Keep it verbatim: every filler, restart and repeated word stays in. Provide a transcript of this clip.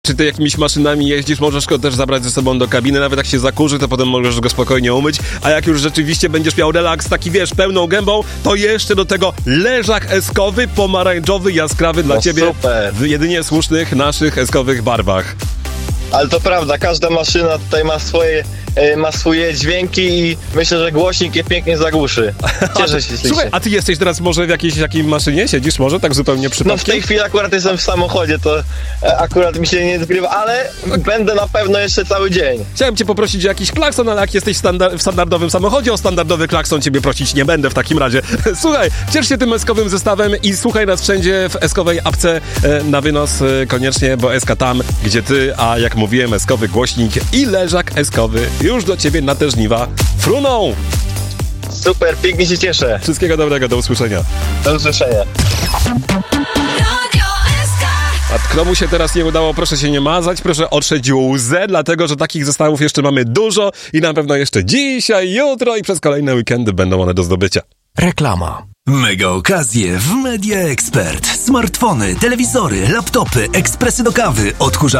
Czy ty jakimiś maszynami jeździsz, możesz go też zabrać ze sobą do kabiny, nawet jak się zakurzy, to potem możesz go spokojnie umyć, a jak już rzeczywiście będziesz miał relaks taki, wiesz, pełną gębą, to jeszcze do tego leżak eskowy, pomarańczowy, jaskrawy dla No ciebie super. w jedynie słusznych naszych eskowych barwach. Ale to prawda, każda maszyna tutaj ma swoje, e, ma swoje dźwięki i myślę, że głośnik je pięknie zagłuszy. Cieszę się. Słuchaj, a ty jesteś teraz może w jakiejś jakiej maszynie? Siedzisz może tak zupełnie przypadkiem? No w tej chwili akurat jestem w samochodzie, to e, akurat mi się nie zgrywa, ale będę na pewno jeszcze cały dzień. Chciałem cię poprosić o jakiś klakson, ale jak jesteś standard, w standardowym samochodzie, o standardowy klakson ciebie prosić nie będę w takim razie. Słuchaj, ciesz się tym eskowym zestawem i słuchaj nas wszędzie w eskowej apce e, na wynos e, koniecznie, bo eska tam, gdzie ty, a jak mówiłem, eskowy głośnik i leżak eskowy już do ciebie na te żniwa fruną. Super, pięknie się cieszę. Wszystkiego dobrego, do usłyszenia. Do usłyszenia. A komu się teraz nie udało, proszę się nie mazać, proszę otrzeć łzę, dlatego że takich zestawów jeszcze mamy dużo i na pewno jeszcze dzisiaj, jutro i przez kolejne weekendy będą one do zdobycia. Reklama. Mega okazje w Media Expert. Smartfony, telewizory, laptopy, ekspresy do kawy, odkurzacze.